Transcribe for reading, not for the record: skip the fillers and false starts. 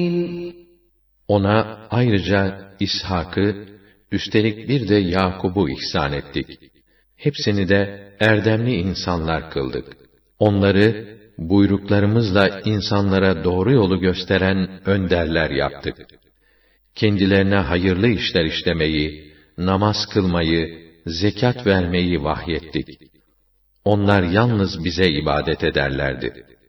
Ona ayrıca İshak'ı, üstelik bir de Yakub'u ihsan ettik. Hepsini de erdemli insanlar kıldık. Onları buyruklarımızla insanlara doğru yolu gösteren önderler yaptık. Kendilerine hayırlı işler işlemeyi, namaz kılmayı, zekat vermeyi vahyettik. Onlar yalnız bize ibadet ederlerdi.